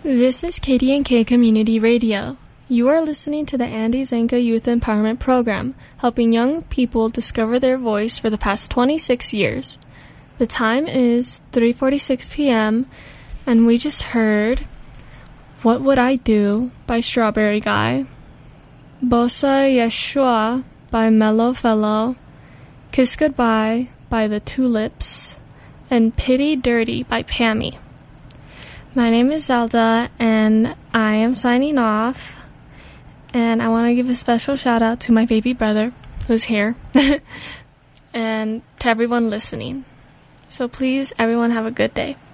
This is KDNK Community Radio. You are listening to the Andy Zanka Youth Empowerment Program, helping young people discover their voice for the past 26 years. The time is 3:46 p.m., and we just heard What Would I Do by Strawberry Guy, Bossa Yeshua by Mellow Fellow, Kiss Goodbye by The Tulips, and Pity Dirty by Pammy. My name is Zelda, and I am signing off. And I want to give a special shout out to my baby brother, who's here, and to everyone listening. So please, everyone, have a good day.